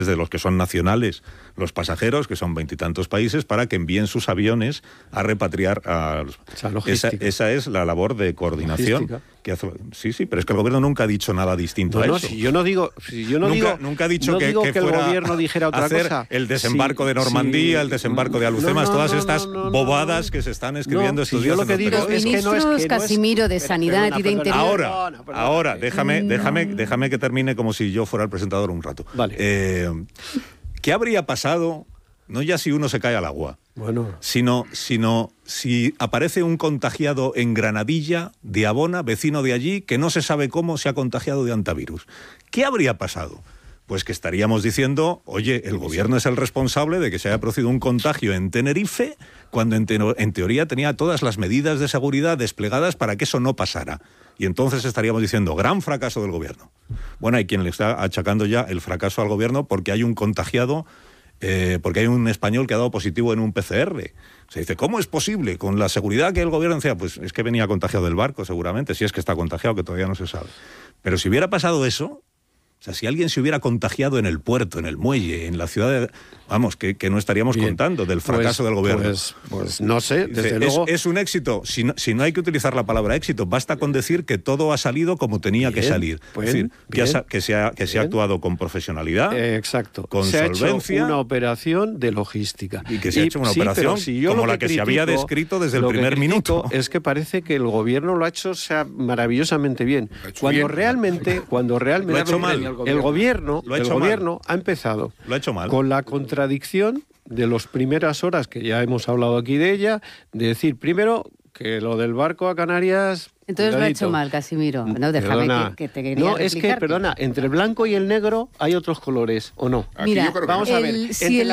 de los que son nacionales los pasajeros, que son 20 y tantos países, para que envíen sus aviones a repatriar a los... Esa es la labor de coordinación que hace... Sí, pero es que el gobierno nunca ha dicho nada distinto a eso. Si yo no digo... Nunca ha dicho que el fuera gobierno dijera otra hacer cosa. El desembarco de Normandía, el desembarco de Alhucemas, todas estas bobadas que se están escribiendo estos días. Yo lo que digo es que no es Casimiro de Sanidad y de Interior. Ahora, déjame que termine como si yo fuera el presentador un rato. Vale. ¿Qué habría pasado, no ya si uno se cae al agua, sino si aparece un contagiado en Granadilla, de Abona, vecino de allí, que no se sabe cómo se ha contagiado de hantavirus? ¿Qué habría pasado? Pues que estaríamos diciendo, oye, el gobierno es el responsable de que se haya producido un contagio en Tenerife, cuando en teoría tenía todas las medidas de seguridad desplegadas para que eso no pasara. Y entonces estaríamos diciendo, gran fracaso del gobierno. Bueno, hay quien le está achacando ya el fracaso al gobierno porque hay un contagiado, porque hay un español que ha dado positivo en un PCR. Se dice, ¿cómo es posible? Con la seguridad que el gobierno decía, pues es que venía contagiado del barco seguramente, si es que está contagiado, que todavía no se sabe. Pero si hubiera pasado eso... O sea, si alguien se hubiera contagiado en el puerto, en el muelle, en la ciudad, vamos, que no estaríamos contando del fracaso del gobierno. Pues no sé, desde luego... Es un éxito. Si no hay que utilizar la palabra éxito, basta con decir que todo ha salido como tenía que salir. Es decir, que se ha actuado con profesionalidad, exacto. Con se solvencia. Ha hecho una operación de logística. Y que se ha hecho una operación como la que se había descrito desde el primer minuto. Es que parece que el gobierno lo ha hecho maravillosamente bien. Cuando realmente lo ha hecho mal. El gobierno ha empezado con la contradicción de las primeras horas, que ya hemos hablado aquí de ella, de decir, primero, que lo del barco a Canarias... Entonces lo ha hecho mal, Casimiro. No, déjame que te quería replicar. Es que, perdona, entre el blanco y el negro hay otros colores, ¿o no? Mira, vamos a ver.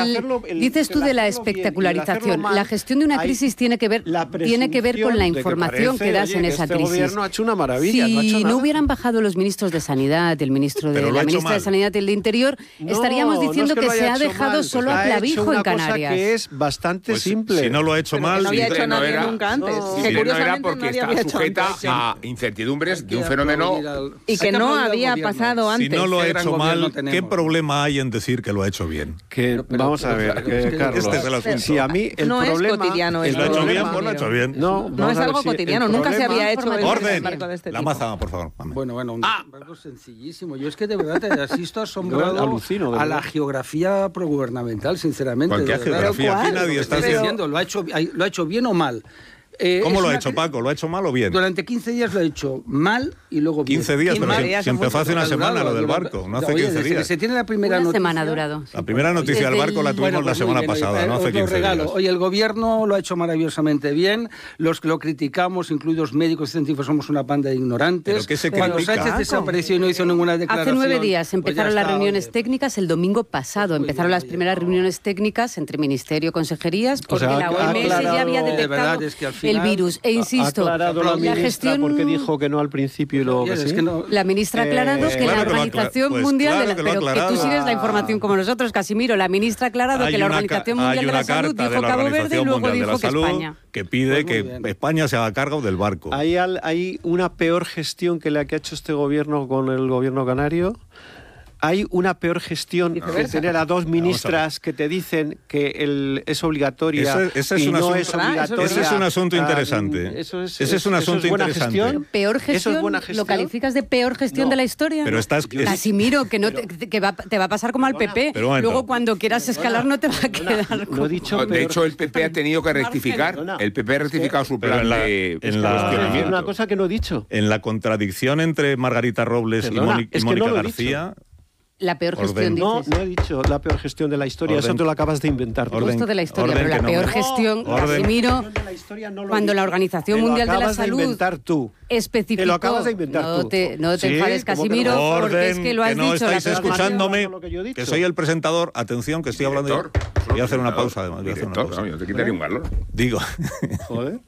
Dices tú de la espectacularización. La gestión de una crisis tiene que ver con la información que das en esa crisis. El gobierno ha hecho una maravilla. Si no hubieran bajado los ministros de Sanidad, el ministro de la ministra de Sanidad y el de Interior, estaríamos diciendo que se ha dejado solo a clavijo en Canarias. Que es bastante simple. Si no lo ha hecho mal... No había hecho nadie nunca antes. No era porque está sujeta a incertidumbres de un fenómeno y que no había pasado antes. Si no lo ha hecho mal, ¿qué problema hay en decir que lo ha hecho bien? Vamos a ver, Carlos. Este es el asunto. Si a mí el no problema... es cotidiano. ¿Lo ha hecho bien? Pues lo ha hecho bien. No es algo cotidiano. Nunca se había hecho orden. De este La maza, por favor. Bueno, algo sencillísimo. Yo es que de verdad te asisto asombrado a la geografía progubernamental, sinceramente. ¿Cuál geografía? Aquí nadie está diciendo. ¿Lo ha hecho bien o mal? ¿Cómo lo ha hecho, Paco? ¿Lo ha hecho mal o bien? Durante 15 días lo ha hecho mal y luego bien. 15 días, pero si empezó hace una semana lo del barco, no hace 15 días. Se tiene la primera noticia. Una semana ha durado. La primera noticia del barco la tuvimos la semana pasada, no hace 15 días. Oye, el gobierno lo ha hecho maravillosamente bien, los que lo criticamos, incluidos médicos y científicos, somos una banda de ignorantes. ¿Pero qué se Cuando critica? Sánchez desapareció y no hizo ninguna declaración... Hace 9 días empezaron las reuniones técnicas, el domingo pasado empezaron las primeras reuniones técnicas entre ministerio y consejerías, porque la OMS ya había detectado el virus. Insisto, aclarado la ministra porque dijo que no al principio y luego que sí. La ministra ha aclarado que la Organización Mundial de la Salud, que tú sigues la información como nosotros, Casimiro, la ministra ha aclarado que la Organización Mundial de la Salud dijo Cabo Verde y luego dijo que España. Que pide que España se haga cargo del barco. ¿Hay una peor gestión que la que ha hecho este gobierno con el gobierno canario? ¿Hay una peor gestión que tener a dos ministras que te dicen que es obligatoria y no es obligatoria? Ese es un asunto interesante. Ese es un asunto interesante. ¿Peor gestión? ¿Lo calificas de peor gestión de la historia? Pero Casimiro, que te va a pasar como al PP. Luego cuando quieras escalar no te va a quedar. De hecho, el PP ha tenido que rectificar. El PP ha rectificado su plan de cuestionamiento. Una cosa que no he dicho. En la contradicción entre Margarita Robles y Mónica García... La peor gestión, dices. No he dicho la peor gestión de la historia, eso te lo acabas de inventar. Justo de la historia, pero la peor gestión, Casimiro, cuando la Organización Mundial de la Salud especificó... Te lo acabas de inventar tú. No te enfades, Casimiro, porque es que lo has dicho. No estáis escuchándome, que soy el presentador. Atención, que estoy hablando... Voy a hacer una pausa, además. Yo te quitaría un valor. Digo... Joder.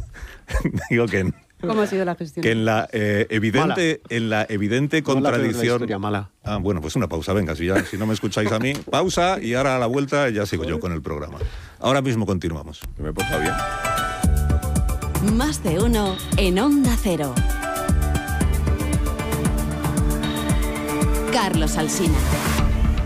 Digo que... ¿Cómo ha sido la gestión? Que en la evidente contradicción... Mala. Bueno, pues una pausa, venga, si no me escucháis a mí, pausa y ahora a la vuelta ya sigo yo con el programa. Ahora mismo continuamos. Me porta bien. Más de uno en Onda Cero. Carlos Alsina.